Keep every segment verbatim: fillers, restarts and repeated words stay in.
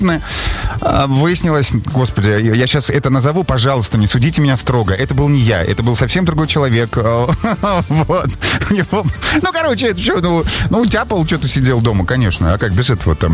Выяснилось, господи, я сейчас это назову, пожалуйста, не судите меня строго. Это был не я, это был совсем другой человек. Вот. Ну, короче, это что, ну, ну, тяпал, что-то сидел дома, конечно. А как без этого там?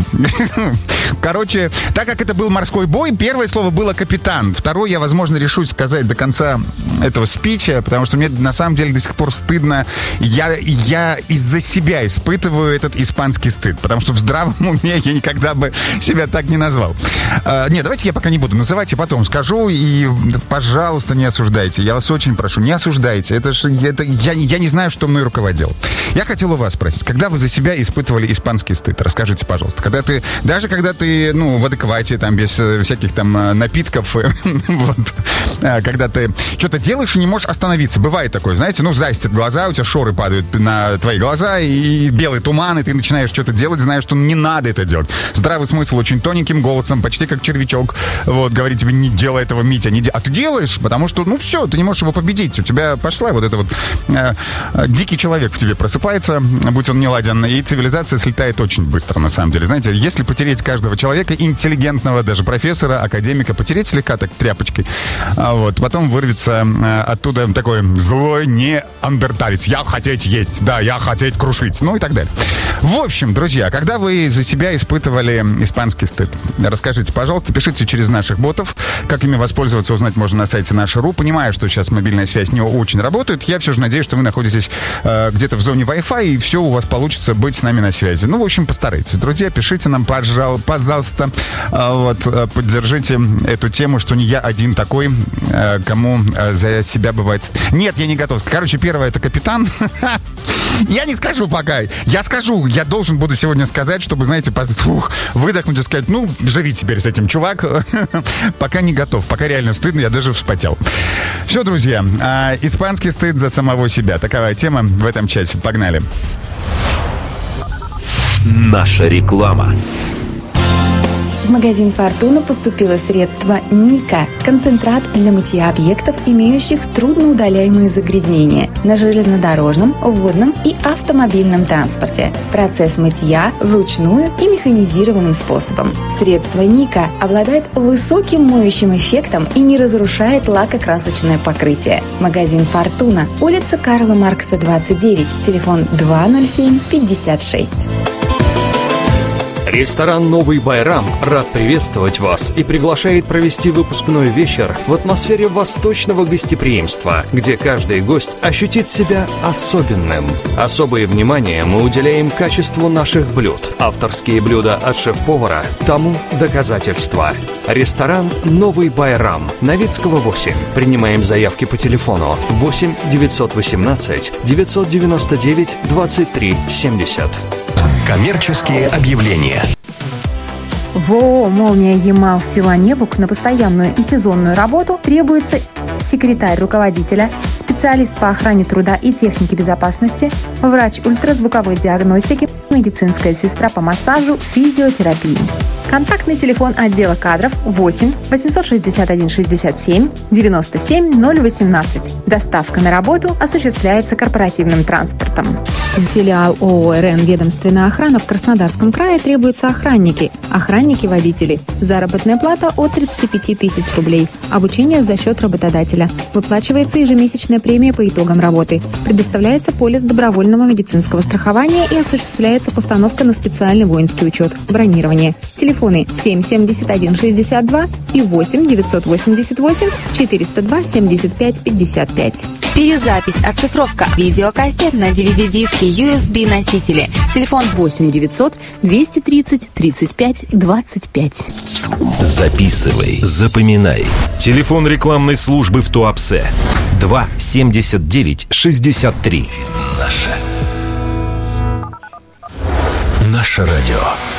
Короче, так как это был морской бой, первое слово было «капитан». Второе я, возможно, решусь сказать до конца этого спича, потому что мне на самом деле до сих пор стыдно. Я, я из-за себя испытываю этот испанский стыд, потому что в здравом уме я никогда бы себя так не назвал. А, нет, давайте я пока не буду называть, я потом скажу, и, пожалуйста, не осуждайте. Я вас очень прошу, не осуждайте. Это ж, это, я, я не знаю, что мной руководил. Я хотел у вас спросить, когда вы за себя испытывали испанский стыд? Расскажите, пожалуйста. Когда ты, даже когда ты, ну, в адеквате, там, без всяких там напитков, вот, когда ты что-то делаешь и не можешь остановиться. Бывает такое, знаете, ну, застят глаза, у тебя шоры падают на твои глаза, и белый туман, и ты начинаешь что-то делать, зная, что не надо это делать. Здравый смысл очень тоненьким голосом, почти как червячок, вот, говорит тебе, не делай этого, Митя, не де... а ты делаешь, потому что, ну, все, ты не можешь его победить, у тебя пошла вот это вот э, э, дикий человек в тебе просыпается, будь он неладен, и цивилизация слетает очень быстро, на самом деле. Знаете, если потереть каждого человека, интеллигентного, даже профессора, академика, потереть слегка так тряпочкой, а вот, потом вырвется э, оттуда такой злой неандерталец. Я хотеть есть, да, я хотеть крушить, ну и так далее. В общем, друзья, когда вы за себя испытывали испанский стыд, расскажите, пожалуйста, пишите через наших ботов. Как ими воспользоваться, узнать можно на сайте наш точка ру. Понимаю, что сейчас мобильная связь не очень работает. Я все же надеюсь, что вы находитесь э, где-то в зоне Wi-Fi, и все у вас получится быть с нами на связи. Ну, в общем, постарайтесь. Друзья, пишите нам, пожалуйста, пожалуйста, э, вот, э, поддержите эту тему, что не я один такой, э, кому э, за себя бывает... Нет, я не готов. Короче, первое — это капитан. Я не скажу пока. Я скажу. Я должен буду сегодня сказать, чтобы, знаете, фух, выдохнуть и сказать, ну, живи теперь с этим, чувак. Пока не готов. Пока реально стыдно. Я даже вспотел. Все, друзья. А, испанский стыд за самого себя. Такова тема в этом часе. Погнали. Наша реклама. В магазин «Фортуна» поступило средство «Ника» – концентрат для мытья объектов, имеющих трудноудаляемые загрязнения на железнодорожном, водном и автомобильном транспорте. Процесс мытья вручную и механизированным способом. Средство «Ника» обладает высоким моющим эффектом и не разрушает лакокрасочное покрытие. Магазин «Фортуна», улица Карла Маркса, двадцать девять, телефон два ноль семь пятьдесят шесть. Ресторан «Новый Байрам» рад приветствовать вас и приглашает провести выпускной вечер в атмосфере восточного гостеприимства, где каждый гость ощутит себя особенным. Особое внимание мы уделяем качеству наших блюд. Авторские блюда от шеф-повара тому доказательство. Ресторан «Новый Байрам», Новицкого, восемь. Принимаем заявки по телефону восемь девятьсот восемнадцать девятьсот девяносто девять двадцать три семьдесят. Коммерческие объявления. В ООО «Молния Ямал» Сила-Небук на постоянную и сезонную работу требуется секретарь руководителя, специалист по охране труда и технике безопасности, врач ультразвуковой диагностики, медицинская сестра по массажу, физиотерапии. Контактный телефон отдела кадров восемь восемьсот шестьдесят один шестьдесят семь девяносто семь ноль восемнадцать. Доставка на работу осуществляется корпоративным транспортом. Филиал ООО «РН Ведомственная охрана» в Краснодарском крае требуются охранники, охранники-водители. Заработная плата от тридцати пяти тысяч рублей. Обучение за счет работодателя. Выплачивается ежемесячная премия по итогам работы. Предоставляется полис добровольного медицинского страхования и осуществляется постановка на специальный воинский учет. Бронирование. Телефоны семь семьдесят один шестьдесят два и восемь девятьсот восемьдесят восемь четыреста два семьдесят пять пятьдесят пять. Перезапись, оцифровка, видеокассет на ди ви ди-диски, ю эс би-носители. Телефон восемь девятьсот двести тридцать тридцать пять двадцать пять. Записывай, запоминай. Телефон рекламной службы в Туапсе два семьдесят девять шестьдесят три. Наше. Наше радио.